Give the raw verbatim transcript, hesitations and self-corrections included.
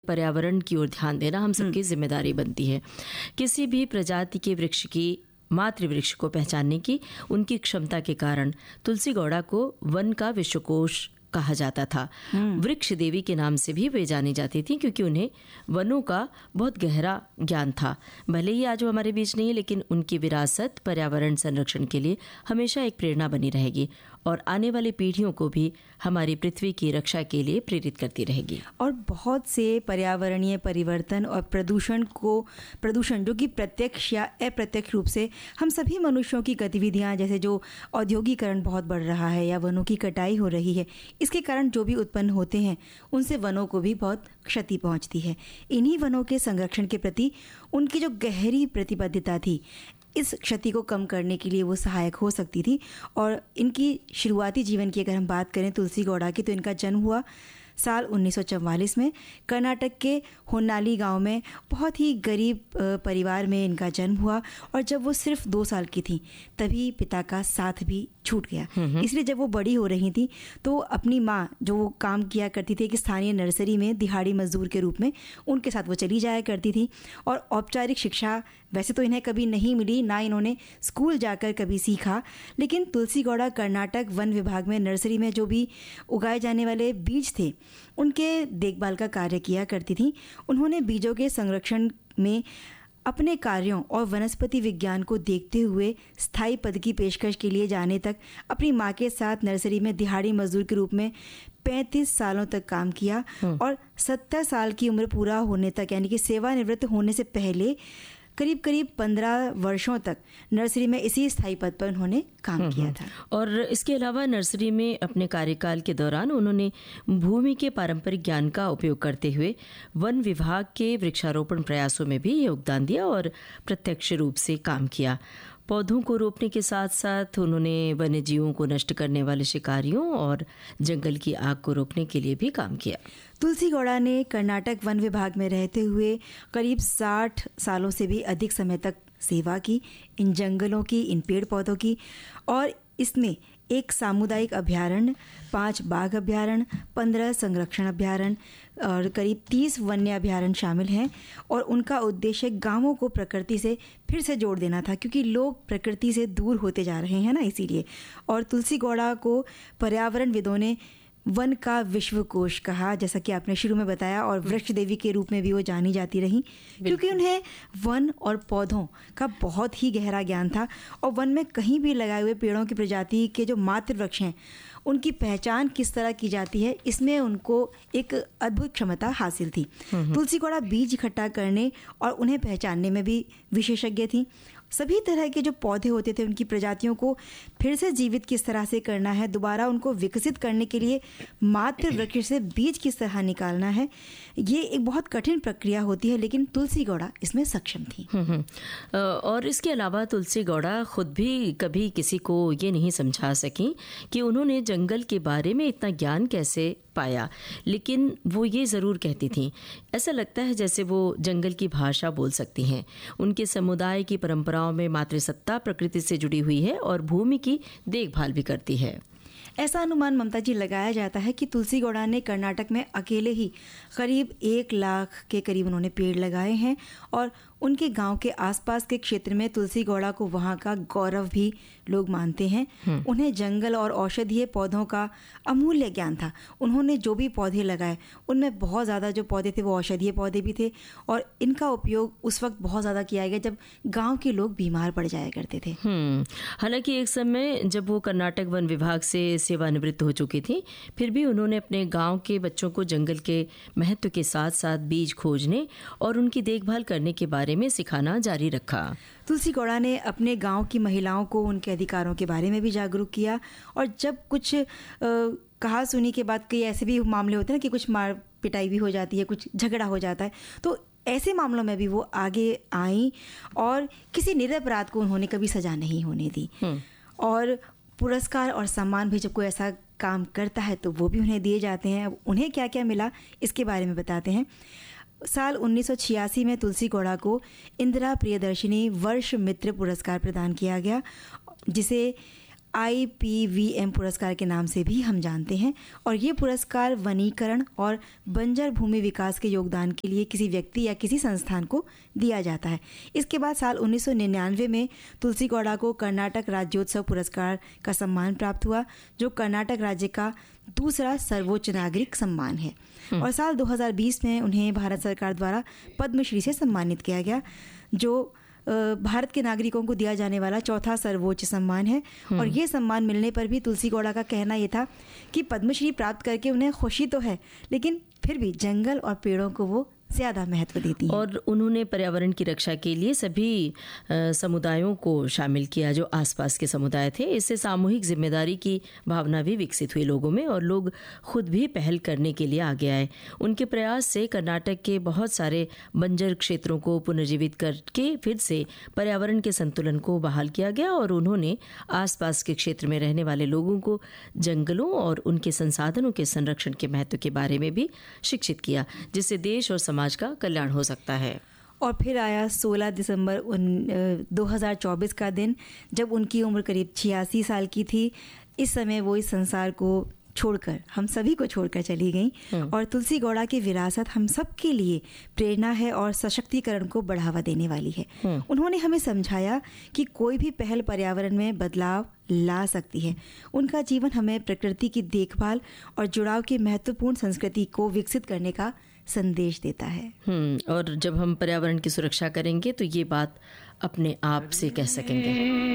पर्यावरण की ओर ध्यान देना हम सबकी जिम्मेदारी बनती है। किसी भी प्रजाति के वृक्ष की मातृ वृक्ष को पहचानने की उनकी क्षमता के कारण तुलसी गौड़ा को वन का विश्वकोश कहा जाता था। वृक्ष देवी के नाम से भी वे जानी जाती थी क्योंकि उन्हें वनों का बहुत गहरा ज्ञान था। भले ही आज वो हमारे बीच नहीं है, लेकिन उनकी विरासत पर्यावरण संरक्षण के लिए हमेशा एक प्रेरणा बनी रहेगी और आने वाली पीढ़ियों को भी हमारी पृथ्वी की रक्षा के लिए प्रेरित करती रहेगी। और बहुत से पर्यावरणीय परिवर्तन और प्रदूषण को प्रदूषण जो कि प्रत्यक्ष या अप्रत्यक्ष रूप से हम सभी मनुष्यों की गतिविधियां, जैसे जो औद्योगिकरण बहुत बढ़ रहा है या वनों की कटाई हो रही है, इसके कारण जो भी उत्पन्न होते हैं उनसे वनों को भी बहुत क्षति पहुंचती है। इन्हीं वनों के संरक्षण के प्रति उनकी जो गहरी प्रतिबद्धता थी, इस क्षति को कम करने के लिए वो सहायक हो सकती थी। और इनकी शुरुआती जीवन की अगर हम बात करें तुलसी गौड़ा की, तो इनका जन्म हुआ साल उन्नीस सौ चौवालीस में कर्नाटक के होन्नाली गांव में। बहुत ही गरीब परिवार में इनका जन्म हुआ और जब वो सिर्फ दो साल की थी तभी पिता का साथ भी छूट गया। इसलिए जब वो बड़ी हो रही थी तो अपनी माँ, जो वो काम किया करती थी कि स्थानीय नर्सरी में दिहाड़ी मजदूर के रूप में, उनके साथ वो चली जाया करती थी। और औपचारिक शिक्षा वैसे तो इन्हें कभी नहीं मिली, ना इन्होंने स्कूल जाकर कभी सीखा, लेकिन तुलसी गौड़ा कर्नाटक वन विभाग में नर्सरी में जो भी उगाए जाने वाले बीज थे उनके देखभाल का कार्य किया करती थी। उन्होंने बीजों के संरक्षण में अपने कार्यों और वनस्पति विज्ञान को देखते हुए स्थायी पद की पेशकश के लिए जाने तक अपनी माँ के साथ नर्सरी में दिहाड़ी मजदूर के रूप में पैंतीस सालों तक काम किया। और सत्तर साल की उम्र पूरा होने तक, यानी कि सेवानिवृत्त होने से पहले करीब करीब पंद्रह वर्षों तक नर्सरी में इसी स्थायी पद पर उन्होंने काम किया था। और इसके अलावा नर्सरी में अपने कार्यकाल के दौरान उन्होंने भूमि के पारंपरिक ज्ञान का उपयोग करते हुए वन विभाग के वृक्षारोपण प्रयासों में भी योगदान दिया और प्रत्यक्ष रूप से काम किया। पौधों को रोपने के साथ साथ उन्होंने वन्य जीवों को नष्ट करने वाले शिकारियों और जंगल की आग को रोकने के लिए भी काम किया। तुलसी गौड़ा ने कर्नाटक वन विभाग में रहते हुए करीब साठ सालों से भी अधिक समय तक सेवा की, इन जंगलों की, इन पेड़ पौधों की। और इसमें एक सामुदायिक अभ्यारण्य, पांच बाघ अभ्यारण्य, पंद्रह संरक्षण अभ्यारण्य और करीब तीस वन्य अभ्यारण्य शामिल हैं। और उनका उद्देश्य गांवों को प्रकृति से फिर से जोड़ देना था, क्योंकि लोग प्रकृति से दूर होते जा रहे हैं ना, इसीलिए। और तुलसी गौड़ा को पर्यावरणविदों ने वन का विश्वकोश कहा, जैसा कि आपने शुरू में बताया, और वृक्ष देवी के रूप में भी वो जानी जाती रही, क्योंकि उन्हें वन और पौधों का बहुत ही गहरा ज्ञान था। और वन में कहीं भी लगाए हुए पेड़ों की प्रजाति के जो मातृ वृक्ष हैं उनकी पहचान किस तरह की जाती है, इसमें उनको एक अद्भुत क्षमता हासिल थी। तुलसी गौड़ा बीज इकट्ठा करने और उन्हें पहचानने में भी विशेषज्ञ थी। सभी तरह के जो पौधे होते थे उनकी प्रजातियों को फिर से जीवित किस तरह से करना है, दोबारा उनको विकसित करने के लिए मातृ वृक्ष से बीज किस तरह निकालना है, ये एक बहुत कठिन प्रक्रिया होती है, लेकिन तुलसी गौड़ा इसमें सक्षम थी। और इसके अलावा तुलसी गौड़ा खुद भी कभी किसी को ये नहीं समझा सकी कि उन्होंने जंगल के बारे में इतना ज्ञान कैसे पाया, लेकिन वो ये ज़रूर कहती थी, ऐसा लगता है जैसे वो जंगल की भाषा बोल सकती हैं। उनके समुदाय की परंपराओं में मातृसत्ता प्रकृति से जुड़ी हुई है और भूमि की देखभाल भी करती है। ऐसा अनुमान ममता जी लगाया जाता है कि तुलसी गौड़ा ने कर्नाटक में अकेले ही करीब एक लाख के करीब उन्होंने पेड़ लगाए हैं। और उनके गांव के आसपास के क्षेत्र में तुलसी गौड़ा को वहां का गौरव भी लोग मानते हैं। उन्हें जंगल और औषधीय पौधों का अमूल्य ज्ञान था। उन्होंने जो भी पौधे लगाए उनमें बहुत ज़्यादा जो पौधे थे वो औषधीय पौधे भी थे, और इनका उपयोग उस वक्त बहुत ज़्यादा किया गया जब गाँव के लोग बीमार पड़ जाया करते थे। हालांकि एक समय जब वो कर्नाटक वन विभाग से सेवानिवृत्त हो चुकी थी, फिर भी उन्होंने अपने गाँव के बच्चों को जंगल के महत्व के साथ साथ बीज खोजने और उनकी देखभाल करने के बारे में सिखाना जारी रखा। तुलसी गौड़ा ने अपने गांव की महिलाओं को उनके अधिकारों के बारे में भी जागरूक किया। और जब कुछ आ, कहा सुनी के बाद कई ऐसे भी मामले होते हैं ना कि कुछ मार पिटाई भी हो जाती है, कुछ झगड़ा हो जाता है, तो ऐसे मामलों में भी वो आगे आई और किसी निरपराध को उन्होंने कभी सजा नहीं होने दी। और पुरस्कार और सम्मान भी जब कोई ऐसा काम करता है तो वो भी उन्हें दिए जाते हैं। अब उन्हें क्या क्या मिला इसके बारे में बताते हैं। साल उन्नीस सौ छियासी में तुलसी गौड़ा को इंदिरा प्रियदर्शिनी वर्ष मित्र पुरस्कार प्रदान किया गया, जिसे आई पी वी एम पुरस्कार के नाम से भी हम जानते हैं। और ये पुरस्कार वनीकरण और बंजर भूमि विकास के योगदान के लिए किसी व्यक्ति या किसी संस्थान को दिया जाता है। इसके बाद साल उन्नीस सौ निन्यानवे में तुलसी गौड़ा को कर्नाटक राज्योत्सव पुरस्कार का सम्मान प्राप्त हुआ, जो कर्नाटक राज्य का दूसरा सर्वोच्च नागरिक सम्मान है। और साल दो हज़ार बीस में उन्हें भारत सरकार द्वारा पद्मश्री से सम्मानित किया गया, जो भारत के नागरिकों को दिया जाने वाला चौथा सर्वोच्च सम्मान है। और ये सम्मान मिलने पर भी तुलसी गौड़ा का कहना ये था कि पद्मश्री प्राप्त करके उन्हें खुशी तो है, लेकिन फिर भी जंगल और पेड़ों को वो ज़्यादा महत्व देती हैं। और उन्होंने पर्यावरण की रक्षा के लिए सभी आ, समुदायों को शामिल किया, जो आसपास के समुदाय थे। इससे सामूहिक जिम्मेदारी की भावना भी विकसित हुई लोगों में और लोग खुद भी पहल करने के लिए आगे आए। उनके प्रयास से कर्नाटक के बहुत सारे बंजर क्षेत्रों को पुनर्जीवित करके फिर से पर्यावरण के संतुलन को बहाल किया गया और उन्होंने आसपास के क्षेत्र में रहने वाले लोगों को जंगलों और उनके संसाधनों के संरक्षण के महत्व के बारे में भी शिक्षित किया, जिससे देश और समाज का कल्याण हो सकता है। और फिर आया सोलह दिसंबर उन दो हज़ार चौबीस का दिन, जब उनकी उम्र करीब छियासी साल की थी। इस समय वो इस संसार को छोड़कर, हम सभी को छोड़कर चली गई। और तुलसी गौड़ा की विरासत हम सब के लिए प्रेरणा है और सशक्तिकरण को बढ़ावा देने वाली है। उन्होंने हमें समझाया कि कोई भी पहल पर्यावरण में बदलाव ला सकती है। उनका जीवन हमें प्रकृति की देखभाल और जुड़ाव की महत्वपूर्ण संस्कृति को विकसित करने का संदेश देता है। हम्म और जब हम पर्यावरण की सुरक्षा करेंगे तो ये बात अपने आप से कह सकेंगे।